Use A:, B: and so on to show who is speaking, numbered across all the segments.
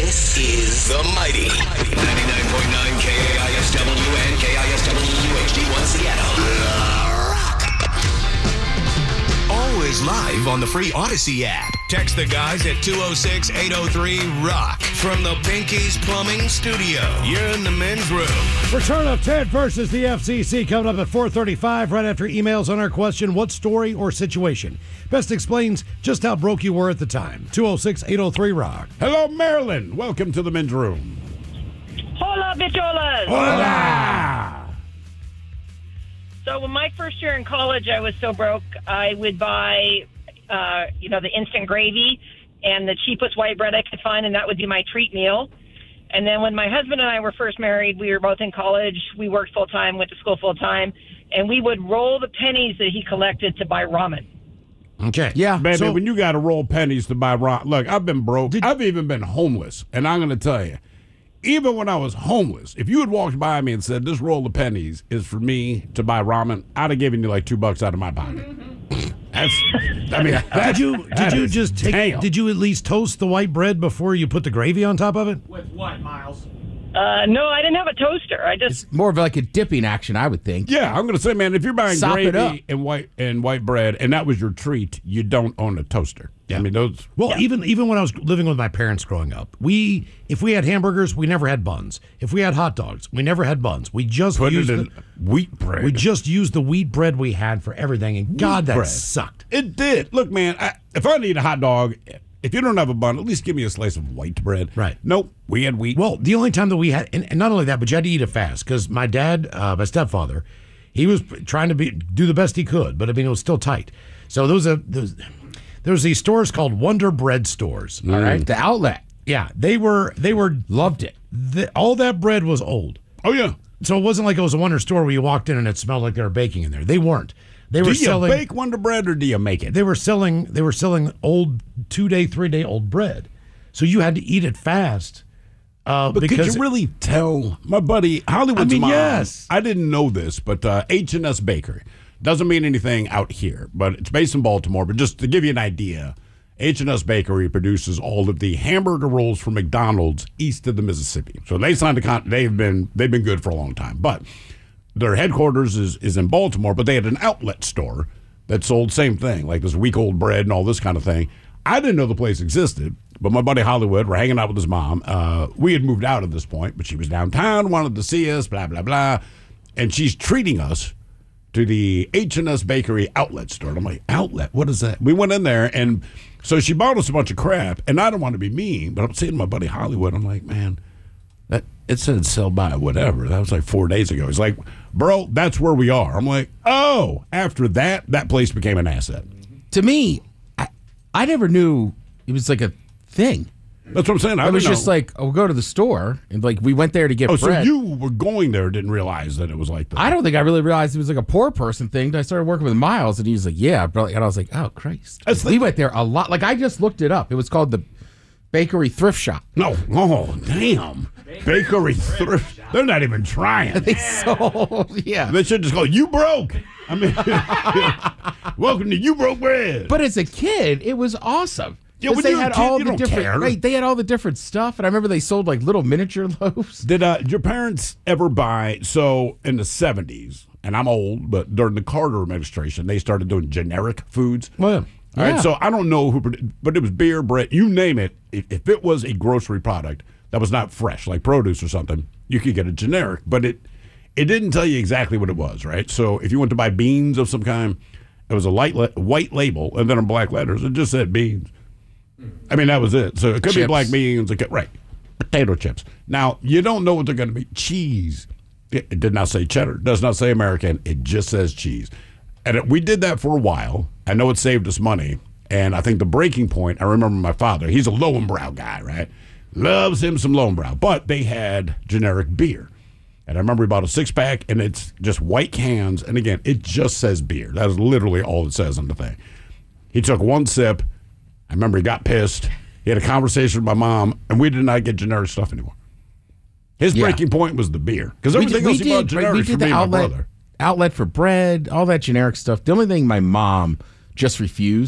A: This is the mighty 99.9 KISW and KISW HD1 Seattle. Always live on the free Odyssey app. Text the guys at 206-803-ROCK from the Pinky's Plumbing Studio. You're in the men's room.
B: Return of Ted versus the FCC coming up at 4:35 right after emails on our question, what story or situation best explains just how broke you were at the time. 206-803-ROCK.
C: Hello, Maryland. Welcome to the men's room.
D: Hola, bicholas.
C: Hola.
D: So, in my first year in college, I was so broke, I would buy, the instant gravy and the cheapest white bread I could find, and that would be my treat meal. And then when my husband and I were first married, we were both in college. We worked full-time, went to school full-time, and we would roll the pennies that he collected to buy ramen.
B: Okay.
C: Yeah. Baby, when you got to roll pennies to buy ramen, look, I've been broke. I've even been homeless, and I'm going to tell you, even when I was homeless, if you had walked by me and said, this roll of pennies is for me to buy ramen, I'd have given you like $2 out of my pocket.
B: Did you at least toast the white bread before you put the gravy on top of it?
E: With what, Miles?
D: No, I didn't have a toaster.
E: It's more of like a dipping action, I would think.
C: Yeah, I'm going to say, man, if you're buying
E: Sop it up.
C: gravy and white bread, and that was your treat, you don't own a toaster. Yeah. I mean, those.
B: Well, even when I was living with my parents growing up, if we had hamburgers, we never had buns. If we had hot dogs, we never had buns. We just
C: put
B: used
C: it in wheat bread.
B: We just used the wheat bread we had for everything, and God, that
C: bread
B: sucked.
C: It did. Look, man, if I need a hot dog, if you don't have a bun, at least give me a slice of white bread.
B: Right.
C: Nope, we had wheat.
B: Well, the only time that we had, and not only that, but you had to eat it fast, because my dad, my stepfather, he was trying to do the best he could, but I mean, it was still tight. So there was these stores called Wonder Bread stores.
E: All right, the outlet.
B: Yeah, they were
E: loved it.
B: All that bread was old.
C: Oh yeah.
B: So it wasn't like it was a Wonder store where you walked in and it smelled like they were baking in there. They weren't. They were selling.
C: Do you bake Wonder Bread or do you make it?
B: They were selling old 2-day, 3-day old bread. So you had to eat it fast.
C: But could you really tell? My buddy Hollywood's mom.
B: Yes.
C: I didn't know this, but H&S Bakery doesn't mean anything out here, but it's based in Baltimore. But just to give you an idea, H&S Bakery produces all of the hamburger rolls for McDonald's east of the Mississippi. So they signed a they've been good for a long time, but their headquarters is in Baltimore. But they had an outlet store that sold same thing, like this week-old bread and all this kind of thing. I didn't know the place existed, but my buddy Hollywood, we're hanging out with his mom. We had moved out at this point, but she was downtown, wanted to see us, blah, blah, blah. And she's treating us to the H&S Bakery outlet store. And I'm like, outlet? What is that? We went in there, and so she bought us a bunch of crap, and I don't want to be mean, but I'm seeing my buddy Hollywood. I'm like, man, it said sell by whatever. That was like 4 days ago. He's like, bro, that's where we are. I'm like, oh, after that place became an asset.
E: To me, I never knew it was like a thing.
C: That's what I'm saying.
E: It was just like, we'll go to the store, and like we went there to get bread.
C: So you were going there, didn't realize that it was like that.
E: I don't think I really realized it was like a poor person thing. I started working with Miles, and he was like, yeah, bro. And I was like, oh, Christ. We went there a lot. Like, I just looked it up. It was called the Bakery Thrift Shop.
C: No. Oh, damn. Bakery Thrift. They're not even trying.
E: They sold, yeah.
C: They should just go, you broke. I mean, welcome to You Broke Bread.
E: But as a kid, it was awesome.
C: Yeah, when
E: they
C: you're
E: had
C: a kid,
E: all
C: you
E: the
C: don't
E: different,
C: care.
E: right? They had all the different stuff, and I remember they sold like little miniature loaves.
C: Did your parents ever buy? So in the 70s, and I'm old, but during the Carter administration, they started doing generic foods.
B: Well,
C: all right, so I don't know but it was beer, bread, you name it. If it was a grocery product that was not fresh, like produce or something, you could get a generic, but it didn't tell you exactly what it was, right? So if you went to buy beans of some kind, it was a white label, and then in black letters, it just said beans. I mean, that was it. So it could be black beans, right? Potato chips. Now, you don't know what they're going to be. Cheese. It did not say cheddar. It does not say American. It just says cheese. And we did that for a while. I know it saved us money. And I think the breaking point, I remember my father, he's a Lowenbrau guy, right? Loves him some Lowenbrau. But they had generic beer. And I remember he bought a 6-pack, and it's just white cans. And again, it just says beer. That is literally all it says on the thing. He took one sip. I remember he got pissed. He had a conversation with my mom, and we did not get generic stuff anymore. His breaking point was the beer. Because everything else he bought generic for me and my brother.
E: Outlet for bread, all that generic stuff. The only thing my mom just refused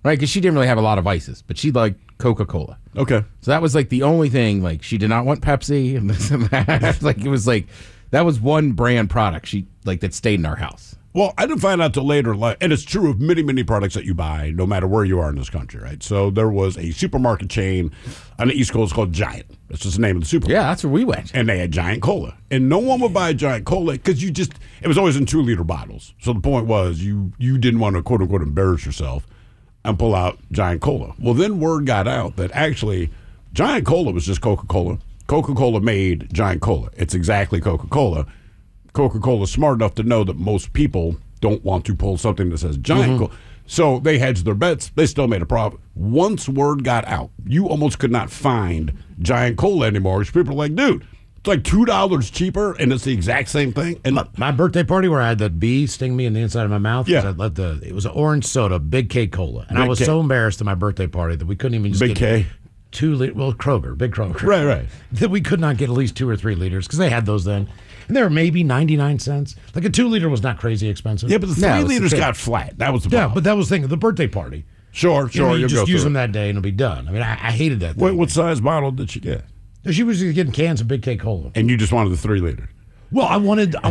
E: right? Because she didn't really have a lot of vices, but she liked Coca-Cola.
C: Okay.
E: So that was like the only thing. Like she did not want Pepsi and this and that. Like it was like that was one brand product she like that stayed in our house.
C: Well, I didn't find out till later, and it's true of many, many products that you buy, no matter where you are in this country, right? So there was a supermarket chain on the East Coast called Giant. That's just the name of the supermarket.
E: Yeah, that's where we went.
C: And they had Giant Cola. And no one would buy Giant Cola because it was always in 2-liter bottles. So the point was you didn't want to, quote unquote, embarrass yourself and pull out Giant Cola. Well, then word got out that actually Giant Cola was just Coca-Cola. Coca-Cola made Giant Cola. It's exactly Coca-Cola. Coca-Cola is smart enough to know that most people don't want to pull something that says Giant Cola. So they hedged their bets. They still made a profit. Once word got out, you almost could not find Giant Cola anymore. Because people are like, dude, it's like $2 cheaper, and it's the exact same thing. And
B: my birthday party where I had that bee sting me in the inside of my mouth.
C: Yeah.
B: It was an orange soda, Big K Cola. And I was so embarrassed at my birthday party that we couldn't even just
C: Big
B: get
C: K?
B: 2 liter. Well, Kroger, Big Kroger.
C: Right.
B: That we could not get at least 2 or 3 liters because they had those then. And they were maybe 99 cents. Like a 2 liter was not crazy expensive.
C: Yeah, but the 3 liters got flat. That was the problem.
B: Yeah, but that was the thing. The birthday party.
C: Sure.
B: You just use them that day and it'll be done. I mean, I hated that thing.
C: What size bottle did she get?
B: She was getting cans of Big K Cola.
C: And you just wanted the 3 liter.
B: Well, I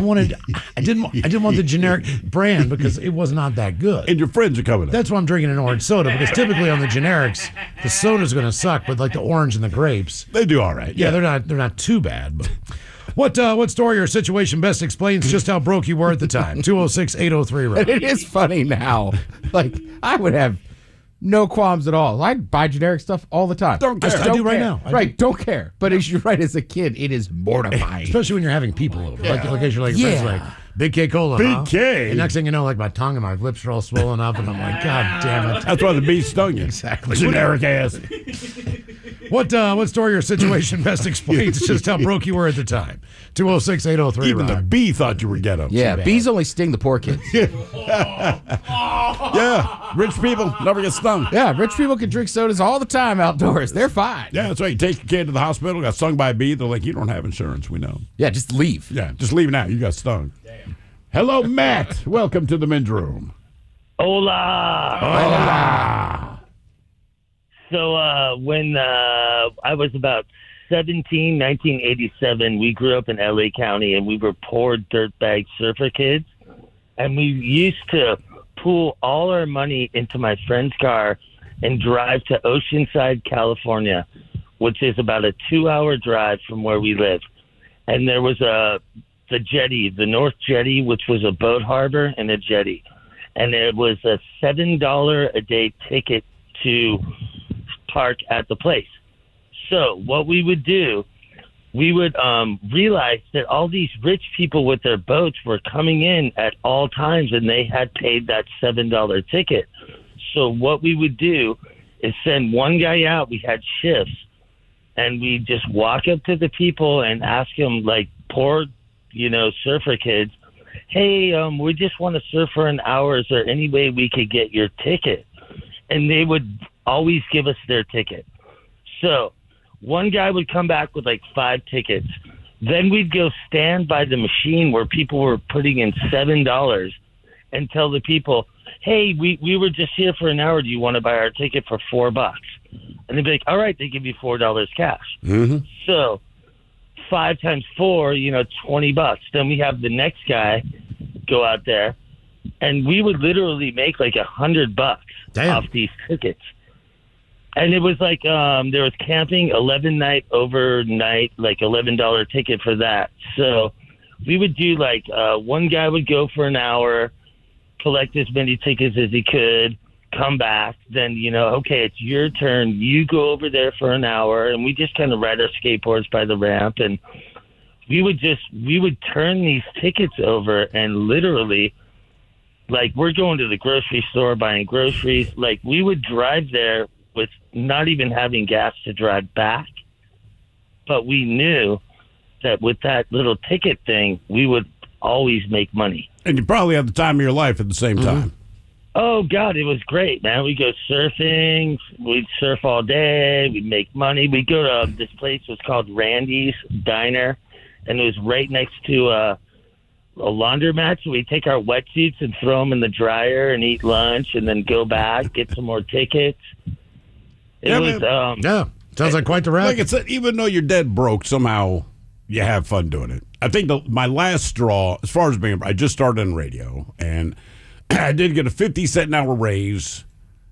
B: didn't want the generic brand because it was not that good.
C: And your friends are coming up.
B: That's why I'm drinking an orange soda because typically on the generics, the soda's going to suck, but like the orange and the grapes,
C: they do all right.
B: Yeah, they're not too bad. But what story or situation best explains just how broke you were at the time? 206-803.
E: And it is funny now. Like I would have no qualms at all. I'd buy generic stuff all the time.
C: Don't care.
B: I do right now.
E: Don't care. But as you're right, as a kid, it is mortifying.
B: Especially when you're having people over. Like as you're like, friends like, Big K Cola,
C: Big K.
B: And next thing you know, like my tongue and my lips are all swollen up, and I'm like, God damn it.
C: That's why the bee stung you.
B: Exactly.
C: Generic ass.
B: What story or situation best explains just how broke you were at the time? 206-803.
C: Even the bee thought you were ghetto.
E: Yeah, bees only sting the poor kids.
C: Yeah, rich people never get stung.
E: Yeah, rich people can drink sodas all the time outdoors. They're fine.
C: Yeah, that's right. You take your kid to the hospital, got stung by a bee. They're like, you don't have insurance. We know.
E: Yeah, just leave.
C: Yeah, just leave now. You got stung. Damn. Hello, Matt. Welcome to the men's room.
F: Hola.
C: Hola.
F: So when I was about 17, 1987, we grew up in L.A. County, and we were poor dirtbag surfer kids. And we used to pool all our money into my friend's car and drive to Oceanside, California, which is about a 2-hour drive from where we live. And there was the jetty, the North Jetty, which was a boat harbor and a jetty. And it was a $7 a day ticket to park at the place. So what we would do, we would realize that all these rich people with their boats were coming in at all times, and they had paid that $7 ticket. So what we would do is send one guy out. We had shifts, and we just walk up to the people and ask them, like poor, surfer kids, hey, we just want to surf for an hour. Is there any way we could get your ticket? And they would always give us their ticket. So one guy would come back with like 5 tickets. Then we'd go stand by the machine where people were putting in $7 and tell the people, hey, we were just here for an hour. Do you want to buy our ticket for $4? And they'd be like, all right, they give you $4 cash.
C: Mm-hmm.
F: So 5 times 4, $20. Then we have the next guy go out there, and we would literally make like $100 off these tickets. And it was like there was camping, 11-night overnight, like $11 ticket for that. So we would do like one guy would go for an hour, collect as many tickets as he could, come back. Then, okay, it's your turn. You go over there for an hour, and we just kind of ride our skateboards by the ramp. And we would turn these tickets over, and literally, like, we're going to the grocery store buying groceries. Like, we would drive there with not even having gas to drive back. But we knew that with that little ticket thing, we would always make money.
C: And you probably had the time of your life at the same time.
F: Oh, God, it was great, man. We'd go surfing. We'd surf all day. We'd make money. We'd go to this place was called Randy's Diner, and it was right next to laundromat, so we take our wetsuits and throw them in the dryer and eat lunch, and then go back, get some more tickets.
B: Yeah, sounds like quite the racket.
C: Like I said, even though you're dead broke, somehow you have fun doing it. I think my last straw, as far as being, I just started in radio, and I did get a 50-cent an hour raise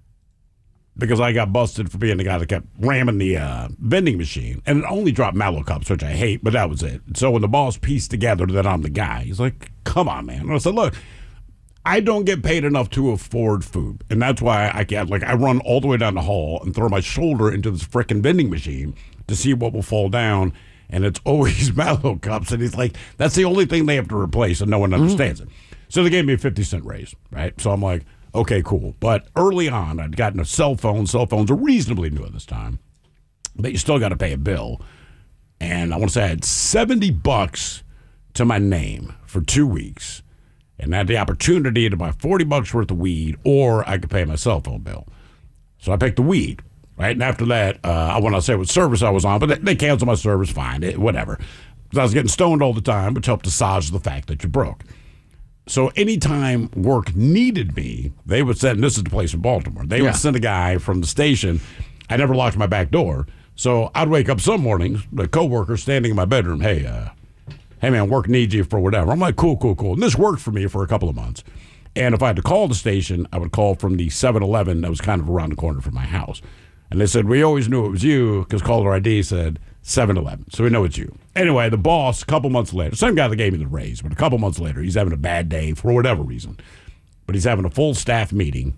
C: because I got busted for being the guy that kept ramming the vending machine. And it only dropped Mallow cups, which I hate, but that was it. So when the boss pieced together that I'm the guy, he's like, come on, man. And I said, look, I don't get paid enough to afford food. And that's why I run all the way down the hall and throw my shoulder into this frickin' vending machine to see what will fall down. And it's always Mallow cups. And he's like, that's the only thing they have to replace, and no one understands it. So they gave me a 50-cent raise, right? So I'm like, okay, cool. But early on, I'd gotten a cell phone. Cell phones are reasonably new at this time, but you still got to pay a bill. And I want to say I had $70 to my name for 2 weeks, and I had the opportunity to buy $40 worth of weed, or I could pay my cell phone bill. So I picked the weed, right? And after that, I want to say what service I was on, but they canceled my service, fine, whatever. Because I was getting stoned all the time, which helped massage the fact that you're broke. So anytime work needed me, they would send, and this is the place in Baltimore, they would send a guy from the station. I never locked my back door. So I'd wake up some mornings, the coworker standing in my bedroom, hey man, work needs you for whatever. I'm like, cool. And this worked for me for a couple of months. And if I had to call the station, I would call from the 7-Eleven that was kind of around the corner from my house. And they said, we always knew it was you because caller ID said 7-Eleven. So we know it's you. Anyway, the boss, a couple months later, same guy that gave me the raise, but a couple months later, he's having a bad day for whatever reason. But he's having a full staff meeting.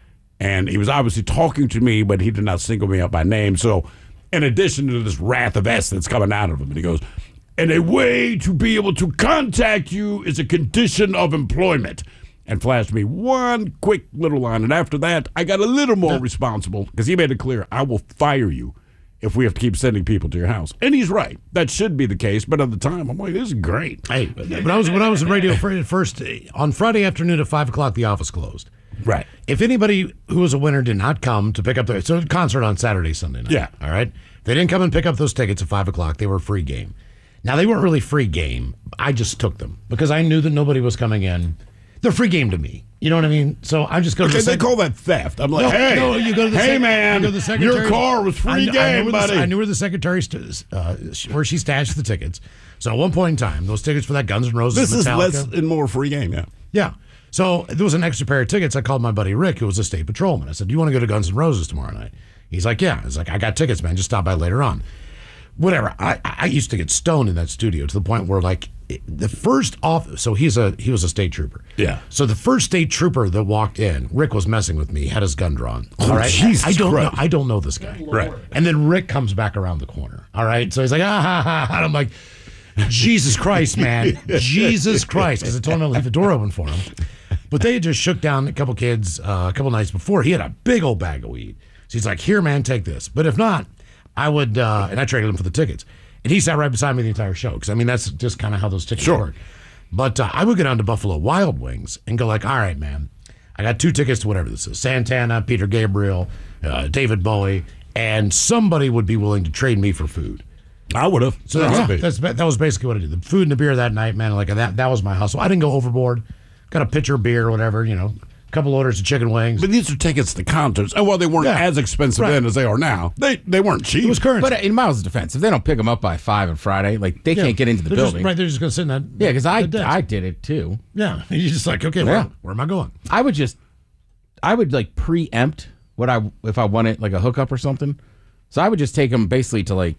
C: And he was obviously talking to me, but he did not single me out by name. So in addition to this wrath of S that's coming out of him, and he goes, and a way to be able to contact you is a condition of employment. And flashed me one quick little line. And after that, I got a little more responsible because he made it clear, I will fire you if we have to keep sending people to your house. And he's right. That should be the case. But at the time, I'm like, this is great.
B: Hey, when I was in radio first, on Friday afternoon at 5 o'clock, the office closed.
C: Right.
B: If anybody who was a winner did not come to pick up their concert on Saturday, Sunday night.
C: Yeah.
B: All right. If they didn't come and pick up those tickets at 5 o'clock, they were free game. Now, they weren't really free game. I just took them because I knew that nobody was coming in. They're free game to me. You know what I mean? So I'm just going to
C: they call that theft. I'm like,
B: you go to the
C: man,
B: you go to the secretary.
C: Your car was free game, buddy.
B: I knew where the secretary where she stashed the tickets. So at one point in time, those tickets for that Guns N' Roses,
C: this
B: Metallica,
C: is less and more free game,
B: yeah. So there was an extra pair of tickets. I called my buddy Rick, who was a state patrolman. I said, "Do you want to go to Guns N' Roses tomorrow night?" He's like, "Yeah." I was like, "I got tickets, man. Just stop by later on." Whatever. I used to get stoned in that studio to the point where, like, the first off. So he was a state trooper.
C: Yeah.
B: So the first state trooper that walked in, Rick was messing with me. He had his gun drawn.
C: Oh,
B: all right.
C: Jesus
B: I don't know this guy.
C: Right.
B: And then Rick comes back around the corner. All right. So he's like, And I'm like, Jesus Christ, man. Jesus Christ. Because I told him to leave the door open for him. But they had just shook down a couple kids a couple nights before. He had a big old bag of weed. So he's like, here, man, take this. But if not, I would, and I traded him for the tickets. And he sat right beside me the entire show. Because, I mean, that's just kind of how those tickets work. But I would go down to Buffalo Wild Wings and go like, all right, man, I got 2 tickets to whatever this is. Santana, Peter Gabriel, David Bowie, and somebody would be willing to trade me for food.
C: I would have.
B: So that was basically what I did. The food and the beer that night, man, like that was my hustle. I didn't go overboard. Got a pitcher of beer or whatever, a couple orders of chicken wings.
C: But these are tickets to concerts. And while they weren't as expensive then as they are now, they weren't cheap.
B: It was currency.
E: But in Miles' defense, if they don't pick them up by 5 on Friday, like they can't get into the building.
B: They're just going to sit in that.
E: Yeah, because I did it too.
B: Yeah, you're just like, okay, where am I going?
E: I would like preempt if I wanted like a hookup or something. So I would just take them basically to like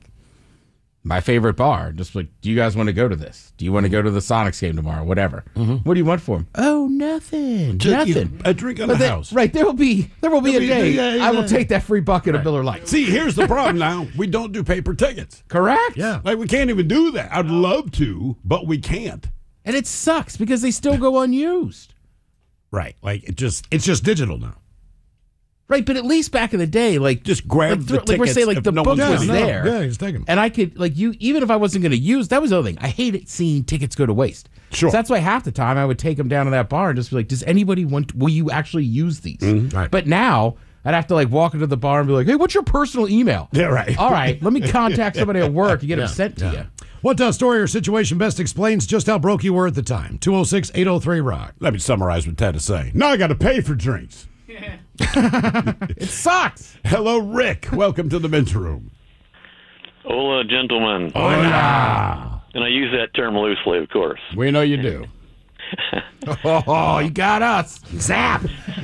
E: my favorite bar. Just like, do you guys want to go to this? Do you want to go to the Sonics game tomorrow? Whatever. Mm-hmm. What do you want for them? Oh, nothing. Nothing.
C: A drink on the house.
E: Right. There will be a day. I will take that free bucket of Miller Lite.
C: See, here's the problem now. We don't do paper tickets.
E: Correct?
B: Yeah.
C: Like, we can't even do that. I'd love to, but we can't.
E: And it sucks because they still go unused.
C: Right. Like, it's just
B: digital now.
E: Right, but at least back in the day, like
C: just grab the tickets.
E: Like we're saying, like the book was there.
B: Yeah, just take them.
E: And I could, like, even if I wasn't going to use, that was the other thing. I hated seeing tickets go to waste.
C: Sure.
E: So that's why half the time I would take them down to that bar and just be like, does anybody will you actually use these?
C: Mm-hmm.
B: Right.
E: But now I'd have to like walk into the bar and be like, hey, what's your personal email?
C: Yeah, right.
E: All right, let me contact somebody at work and get them sent to you.
B: What story or situation best explains just how broke you were at the time? 206-803-ROCK.
C: Let me summarize what Ted is saying. Now I got to pay for drinks.
E: It sucks.
C: Hello, Rick. Welcome to the men's room.
G: Hola, gentlemen.
C: Hola.
G: And I use that term loosely, of course.
C: We know you do.
E: Oh, you got us.
B: Zap!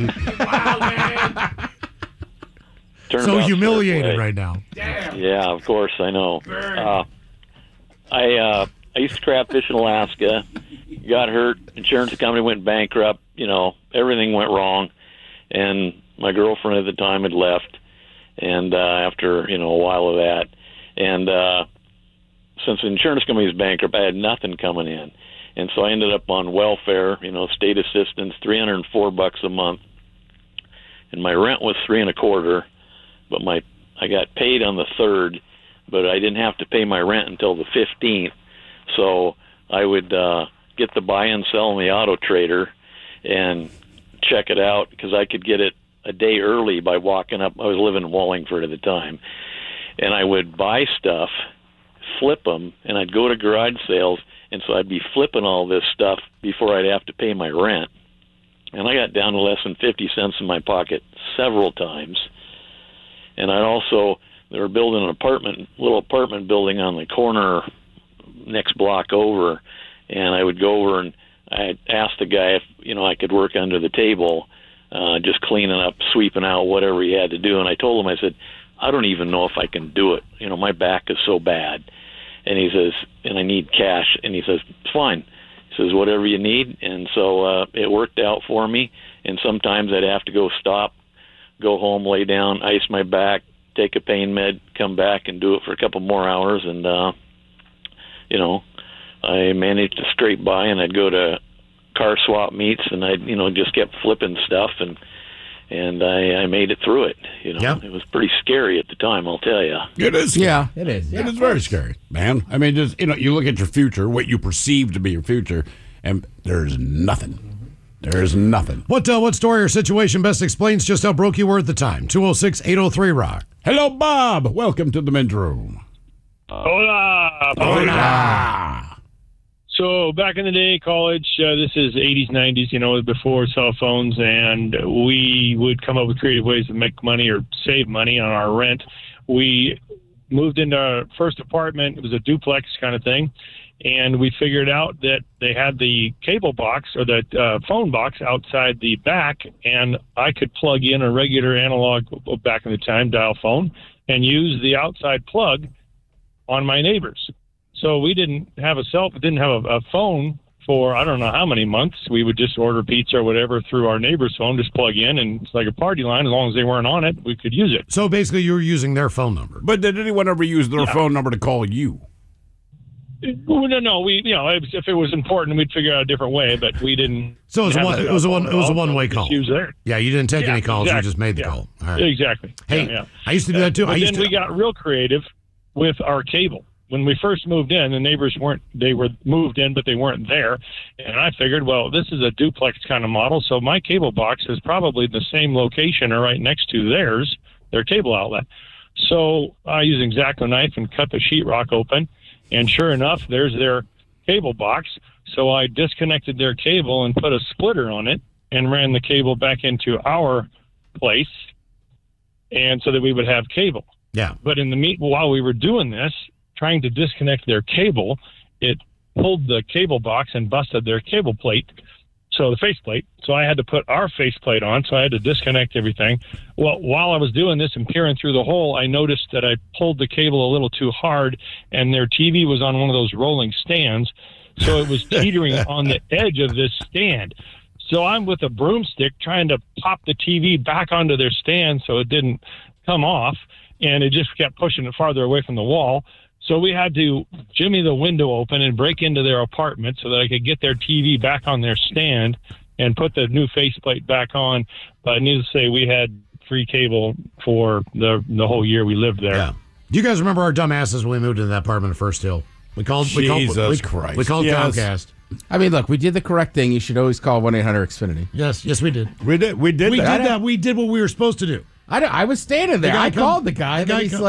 G: Turned
B: So
G: out
B: humiliated
G: fair play.
B: right now.
G: Yeah, of course, I know. I used to crab fish in Alaska, got hurt, insurance company went bankrupt, everything went wrong, and my girlfriend at the time had left, and after, a while of that, and since the insurance company was bankrupt, I had nothing coming in, and so I ended up on welfare, state assistance, $304 a month, and my rent was $325, but I got paid on the 3rd, but I didn't have to pay my rent until the 15th. So I would get the buy and sell in the Auto Trader and check it out because I could get it a day early by walking up. I was living in Wallingford at the time. And I would buy stuff, flip them, and I'd go to garage sales. And so I'd be flipping all this stuff before I'd have to pay my rent. And I got down to less than 50 cents in my pocket several times. And they were building an little apartment building on the corner next block over, and I would go over and I'd ask the guy if, I could work under the table, just cleaning up, sweeping out, whatever he had to do. And I told him, I said, I don't even know if I can do it. My back is so bad. And he says, and I need cash. And he says, it's fine. He says, whatever you need. And so it worked out for me. And sometimes I'd have to go home, lay down, ice my back, take a pain med, come back and do it for a couple more hours. And, I managed to scrape by, and I'd go to car swap meets, and I'd, just kept flipping stuff, and I made it through it.
B: Yep.
G: It was pretty scary at the time, I'll tell you.
C: It is.
E: Yeah, it is.
C: It is very scary, man. I mean, just, you look at your future, what you perceive to be your future, and there's nothing. There's nothing.
B: What story or situation best explains just how broke you were at the time? 206-803-ROCK.
C: Hello, Bob. Welcome to the men's room.
H: Hola.
C: Hola.
H: So back in the day, college, this is 80s, 90s, before cell phones, and we would come up with creative ways to make money or save money on our rent. We moved into our first apartment. It was a duplex kind of thing, and we figured out that they had the cable box or the phone box outside the back, and I could plug in a regular analog, back in the time, dial phone, and use the outside plug on my neighbors. So we didn't have a phone for I don't know how many months. We would just order pizza or whatever through our neighbor's phone, just plug in, and it's like a party line. As long as they weren't on it, we could use it.
B: So basically, you were using their phone number.
C: But did anyone ever use their phone number to call you?
H: No. We, if it was important, we'd figure out a different way. But we didn't.
B: So it was a one-way call.
H: Use there.
B: Yeah, you didn't take any calls.
H: Exactly.
B: You just made the call. All right.
H: Exactly.
B: Hey, I used to do that too.
H: But then we got real creative with our cable. When we first moved in, the neighbors they were moved in, but they weren't there. And I figured, well, this is a duplex kind of model, so my cable box is probably the same location or right next to their cable outlet. So I used an X-Acto knife and cut the sheetrock open, and sure enough, there's their cable box. So I disconnected their cable and put a splitter on it and ran the cable back into our place, and so that we would have cable.
B: Yeah.
H: But while we were doing this, trying to disconnect their cable, it pulled the cable box and busted their cable plate, so the faceplate. So I had to put our faceplate on, so I had to disconnect everything. Well, while I was doing this and peering through the hole, I noticed that I pulled the cable a little too hard, and their TV was on one of those rolling stands, so it was teetering on the edge of this stand. So I'm with a broomstick trying to pop the TV back onto their stand so it didn't come off, and it just kept pushing it farther away from the wall. So we had to jimmy the window open and break into their apartment so that I could get their TV back on their stand and put the new faceplate back on. But needless to say, we had free cable for the whole year we lived there.
B: Yeah. Do you guys remember our dumbasses when we moved into that apartment at First Hill? We called
C: Christ.
B: We called
C: Yes.
B: Comcast.
E: I mean, look, we did the correct thing. You should always call 1-800-XFINITY.
B: Yes, we did.
C: We did
B: We did that. We did what we were supposed to do.
E: I was standing there.
B: The guy
E: I called the guy, and then he's like,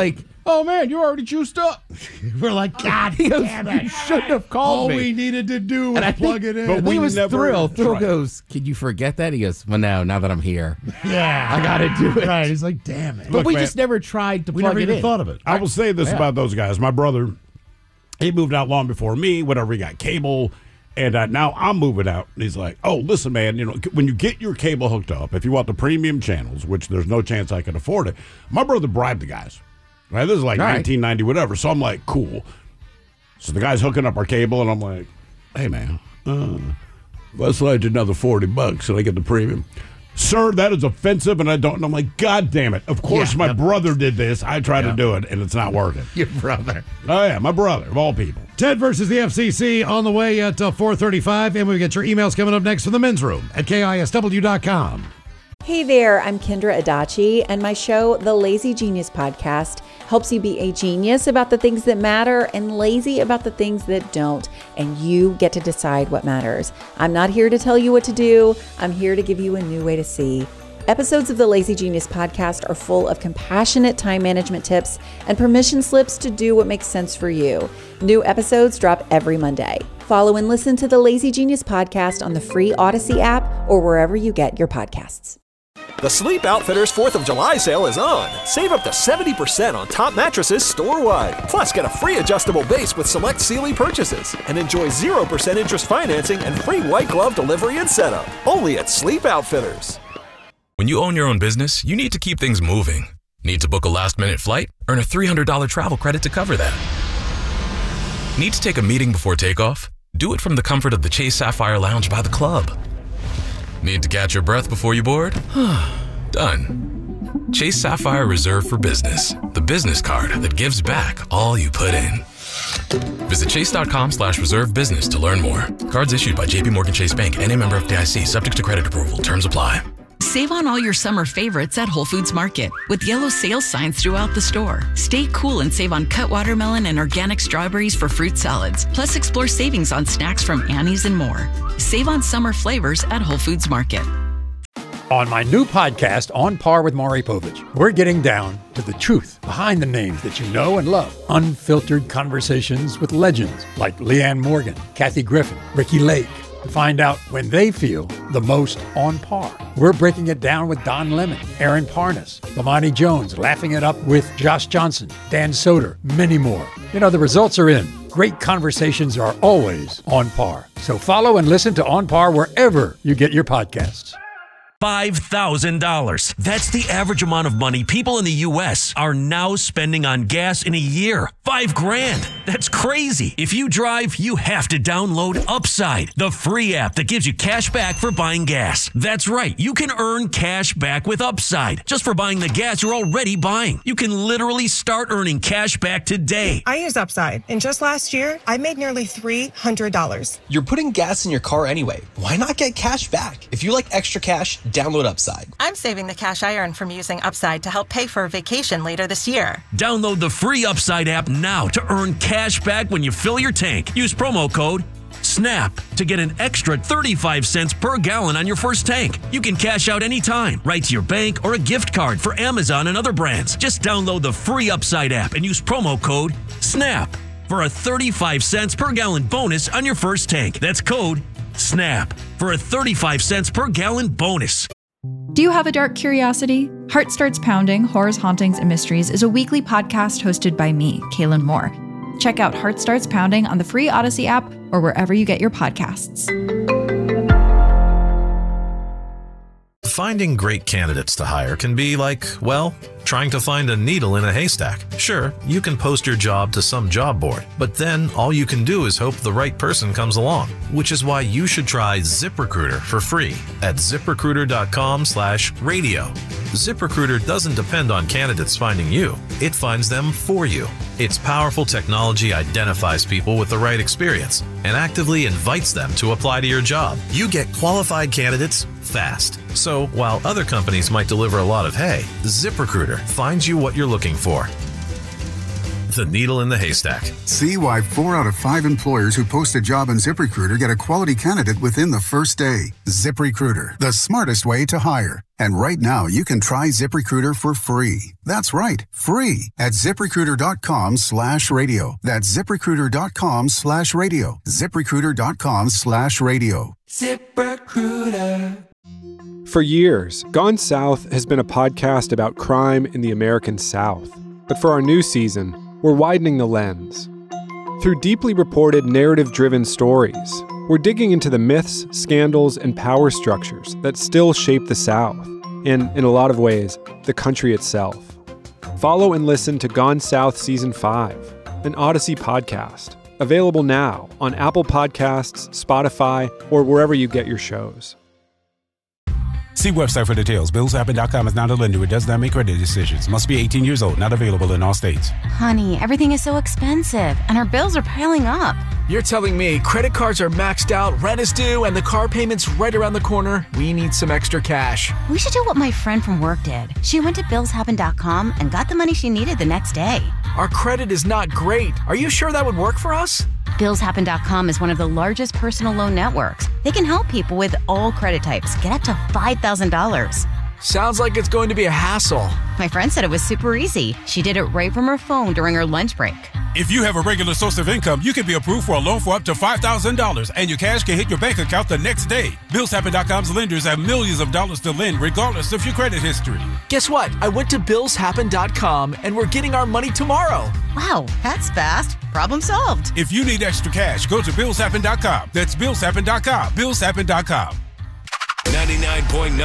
E: oh man, you're already juiced up.
B: We're like, God damn it.
E: You shouldn't have called
B: All
E: me.
B: we needed to do was
E: And I
B: plug it in.
C: but
E: He was
C: never
E: thrilled. Thrill
C: tried.
E: goes, "Can you forget that?" He goes, "Well, no, now that I'm here,
B: Yeah.
E: I got to do it."
B: Right. He's like, damn it.
E: But we
C: man,
E: just never tried to
B: we
E: plug
B: never
E: it
B: even
E: in.
B: thought of it.
C: I will say this about those guys. My brother, he moved out long before me, whatever, he got cable. And now I'm moving out. And he's like, oh, listen, man, when you get your cable hooked up, if you want the premium channels, which there's no chance I can afford it, my brother bribed the guys. Right? This is like
E: All right.
C: 1990, whatever. So I'm like, cool. So the guy's hooking up our cable, and I'm like, hey, man, let's slide you another $40 and I get the premium. Sir, that is offensive, and I don't. And I'm like, God damn it. Of course,
B: Yeah,
C: my brother did this. I tried to do it, and it's not working.
B: Your brother.
C: Oh, yeah, my brother, of all people.
B: Ted versus the FCC on the way at 4:35, and we get your emails coming up next from the men's room at KISW.com.
I: Hey there, I'm Kendra Adachi, and my show, The Lazy Genius Podcast, helps you be a genius about the things that matter and lazy about the things that don't, and you get to decide what matters. I'm not here to tell you what to do. I'm here to give you a new way to see. Episodes of the Lazy Genius Podcast are full of compassionate time management tips and permission slips to do what makes sense for you. New episodes drop every Monday. Follow and listen to the Lazy Genius Podcast on the free Odyssey app or wherever you get your podcasts.
J: The Sleep Outfitters 4th of July sale is on. Save up to 70% on top mattresses store-wide. Plus, get a free adjustable base with select Sealy purchases. And enjoy 0% interest financing and free white glove delivery and setup. Only at Sleep Outfitters.
K: When you own your own business, you need to keep things moving. Need to book a last-minute flight? Earn a $300 travel credit to cover that. Need to take a meeting before takeoff? Do it from the comfort of the Chase Sapphire Lounge by the club. Need to catch your breath before you board? Done. Chase Sapphire Reserve for Business, the business card that gives back all you put in. Visit chase.com/reserve business to learn more. Cards issued by JPMorgan Chase Bank, N.A. member FDIC, subject to credit approval. Terms apply.
L: Save on all your summer favorites at Whole Foods Market with yellow sales signs throughout the store. Stay cool and save on cut watermelon and organic strawberries for fruit salads. Plus, explore savings on snacks from Annie's and more. Save on summer flavors at Whole Foods Market.
M: On my new podcast, On Par with Maury Povich, we're getting down to the truth behind the names that you know and love. Unfiltered conversations with legends like Leanne Morgan, Kathy Griffin, Ricky Lake, to find out when they feel the most on par. We're breaking it down with Don Lemon, Aaron Parnas, Lamani Jones, laughing it up with Josh Johnson, Dan Soder, many more. You know, the results are in. Great conversations are always on par. So follow and listen to On Par wherever you get your podcasts.
N: $5,000. That's the average amount of money people in the U.S. are now spending on gas in a year. $5,000. That's crazy. If you drive, you have to download Upside, the free app that gives you cash back for buying gas. That's right. You can earn cash back with Upside just for buying the gas you're already buying. You can literally start earning cash back today.
O: I use Upside, and just last year, I made nearly $300.
P: You're putting gas in your car anyway. Why not get cash back? If you like extra cash, download Upside.
O: I'm saving the cash I earn from using Upside to help pay for a vacation later this year.
N: Download the free Upside app now to earn cash back when you fill your tank. Use promo code SNAP to get an extra 35 cents per gallon on your first tank. You can cash out anytime, right to your bank or a gift card for Amazon and other brands. Just download the free Upside app and use promo code SNAP for a 35 cents per gallon bonus on your first tank. That's code SNAP for a 35 cents per gallon bonus.
Q: Do you have a dark curiosity? Heart Starts Pounding, Horrors, Hauntings, and Mysteries is a weekly podcast hosted by me, Kaylin Moore. Check out Heart Starts Pounding on the free Odyssey app or wherever you get your podcasts.
R: Finding great candidates to hire can be like, well, trying to find a needle in a haystack. Sure, you can post your job to some job board, but then all you can do is hope the right person comes along, which is why you should try ZipRecruiter for free at ZipRecruiter.com/radio. ZipRecruiter doesn't depend on candidates finding you. It finds them for you. Its powerful technology identifies people with the right experience and actively invites them to apply to your job. You get qualified candidates fast. So while other companies might deliver a lot of hay, ZipRecruiter finds you what you're looking for. the needle in the haystack.
S: See why 4 out of 5 employers who post a job on ZipRecruiter get a quality candidate within the first day. ZipRecruiter, the smartest way to hire. And right now, you can try ZipRecruiter for free. That's right, free at ZipRecruiter.com/radio. That's ZipRecruiter.com/radio. ZipRecruiter.com/radio.
T: ZipRecruiter. For years, Gone South has been a podcast about crime in the American South. But for our new season, we're widening the lens. Through deeply reported, narrative-driven stories, we're digging into the myths, scandals, and power structures that still shape the South, and, in a lot of ways, the country itself. Follow and listen to Gone South Season 5, an Odyssey podcast, available now on Apple Podcasts, Spotify, or wherever you get your shows.
U: See website for details. BillsHappen.com is not a lender. It does not make credit decisions. Must be 18 years old. Not available in all states.
V: Honey, everything is so expensive, and our bills are piling up.
W: You're telling me credit cards are maxed out, rent is due, and the car payment's right around the corner? We need some extra cash.
V: We should do what my friend from work did. She went to BillsHappen.com and got the money she needed the next day.
W: Our credit is not great. Are you sure that would work for us?
V: BillsHappen.com is one of the largest personal loan networks. They can help people with all credit types get up to $5,000.
W: Sounds like it's going to be a hassle.
V: My friend said it was super easy. She did it right from her phone during her lunch break.
U: If you have a regular source of income, you can be approved for a loan for up to $5,000, and your cash can hit your bank account the next day. BillsHappen.com's lenders have millions of dollars to lend, regardless of your credit history.
W: Guess what? I went to BillsHappen.com, and we're getting our money tomorrow.
V: Wow, that's fast. Problem solved.
U: If you need extra cash, go to BillsHappen.com. That's BillsHappen.com. BillsHappen.com.
A: 99.9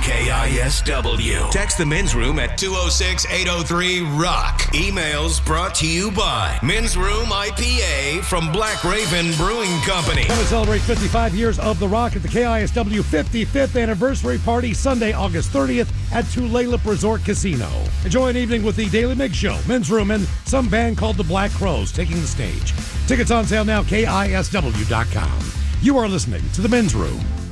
A: KISW. Text the Men's Room at 206-803-ROCK. Emails brought to you by Men's Room IPA from Black Raven Brewing Company.
B: Going to celebrate 55 years of The Rock at the KISW 55th anniversary party Sunday, August 30th at Tulalip Resort Casino. Enjoy an evening with the Daily Mix Show, Men's Room, and some band called the Black Crows taking the stage. Tickets on sale now, KISW.com. You are listening to The Men's Room.